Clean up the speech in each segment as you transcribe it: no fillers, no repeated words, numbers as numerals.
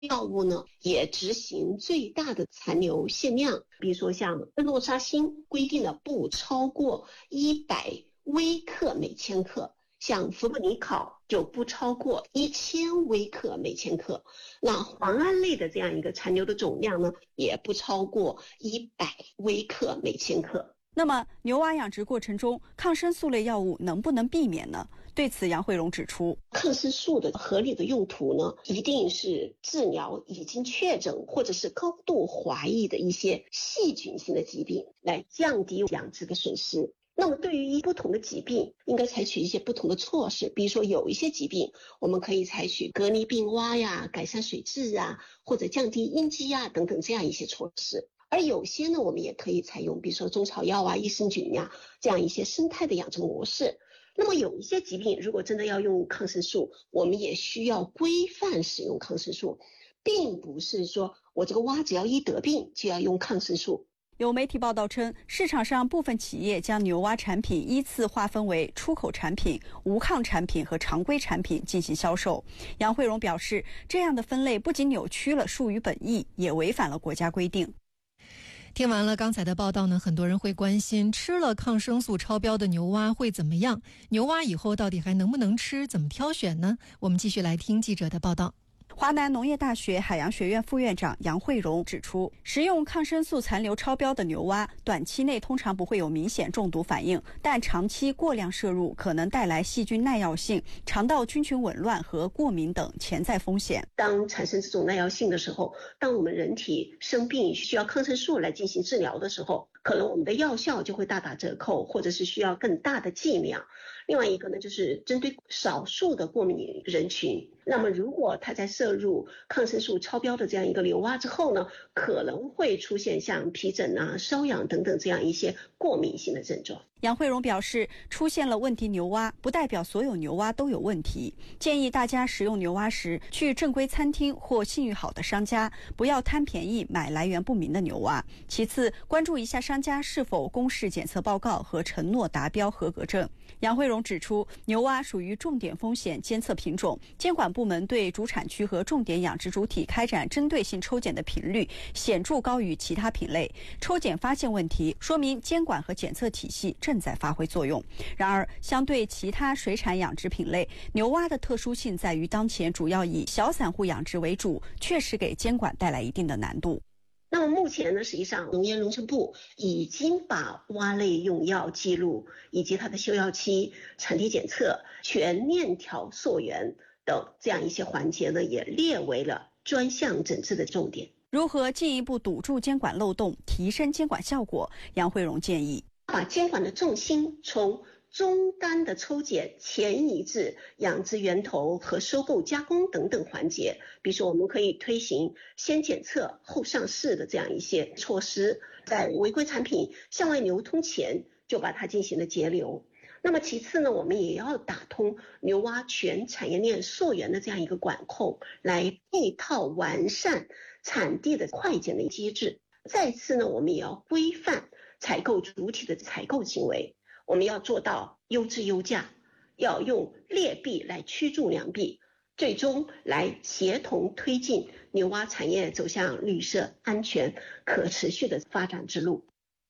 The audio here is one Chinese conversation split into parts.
药物呢也执行最大的残留限量，比如说像洛沙辛规定了不超过100微克每千克，像氟布尼考就不超过1000微克每千克，那磺胺类的这样一个残留的总量呢也不超过100微克每千克。 那么牛蛙养殖过程中抗生素类药物能不能避免呢？对此杨慧荣指出， 抗生素的合理的用途呢，一定是治疗已经确诊或者是高度怀疑的一些细菌性的疾病，来降低养殖的损失。那么对于不同的疾病，应该采取一些不同的措施，比如说有一些疾病我们可以采取隔离病蛙呀、改善水质啊，或者降低应激啊等等这样一些措施。而有些呢，我们也可以采用比如说中草药啊、益生菌呀这样一些生态的养殖模式。那么有一些疾病如果真的要用抗生素，我们也需要规范使用抗生素，并不是说我这个蛙只要一得病就要用抗生素。 有媒体报道称，市场上部分企业将牛蛙产品依次划分为出口产品、无抗产品和常规产品进行销售。杨慧荣表示，这样的分类不仅扭曲了术语本意，也违反了国家规定。 听完了刚才的报道呢，很多人会关心吃了抗生素超标的牛蛙会怎么样？牛蛙以后到底还能不能吃？怎么挑选呢？我们继续来听记者的报道。 华南农业大学海洋学院副院长杨慧荣指出，食用抗生素残留超标的牛蛙，短期内通常不会有明显中毒反应，但长期过量摄入可能带来细菌耐药性、肠道菌群紊乱和过敏等潜在风险。 当产生这种耐药性的时候，当我们人体生病需要抗生素来进行治疗的时候，可能我们的药效就会大打折扣，或者是需要更大的剂量。另外一个呢，就是针对少数的过敏人群，那么如果他在摄入抗生素超标的这样一个牛蛙之后呢，可能会出现像皮疹啊、瘙痒等等这样一些过敏性的症状。 杨慧荣表示，出现了问题牛蛙不代表所有牛蛙都有问题，建议大家食用牛蛙时去正规餐厅或信誉好的商家，不要贪便宜买来源不明的牛蛙。其次，关注一下商家是否公示检测报告和承诺达标合格证。杨慧荣指出，牛蛙属于重点风险监测品种，监管部门对主产区和重点养殖主体开展针对性抽检的频率显著高于其他品类。抽检发现问题，说明监管和检测体系正在发挥作用。然而，相对其他水产养殖品类，牛蛙的特殊性在于当前主要以小散户养殖为主，确实给监管带来一定的难度。 那么目前呢，实际上农业农村部已经把蛙类用药记录以及它的休药期、产地检测、全链条溯源等这样一些环节呢，也列为了专项整治的重点。 如何进一步堵住监管漏洞，提升监管效果？杨慧荣建议， 把监管的重心从终端的抽检前移至养殖源头和收购加工等等环节，比如说我们可以推行先检测后上市的这样一些措施，在违规产品向外流通前就把它进行了截留。那么其次呢，我们也要打通牛蛙全产业链溯源的这样一个管控，来配套完善产地的快检的机制。再次呢，我们也要规范采购主体的采购行为，我们要做到优质优价，要用劣币来驱逐良币，最终来协同推进牛蛙产业走向绿色、安全、可持续的发展之路。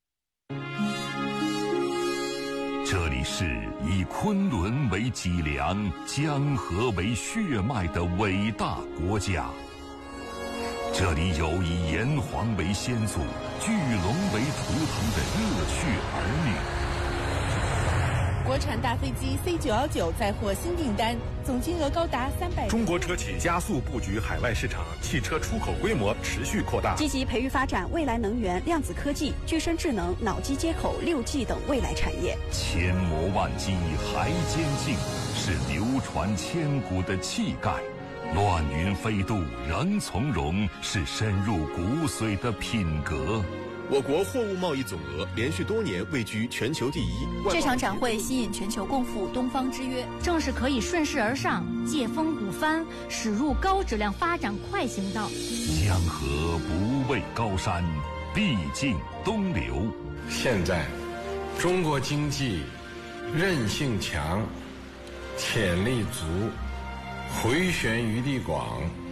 这里是以昆仑为脊梁、江河为血脉的伟大国家，这里有以炎黄为先祖、巨龙为图腾的热血儿女。 国产大飞机 C919 再获新订单，总金额高达300。 中国车企加速布局海外市场，汽车出口规模持续扩大， 积极培育发展未来能源、量子科技、具身智能、脑机接口、6G 等未来产业。 千磨万击还坚劲，是流传千古的气概；乱云飞渡仍从容，是深入骨髓的品格。 我国货物贸易总额连续多年位居全球第一。 这场展会吸引全球共赴东方之约， 正是可以顺势而上、借风鼓帆，驶入高质量发展快行道。 江河不畏高山，必尽东流。 现在，中国经济韧性强、潜力足、回旋余地广。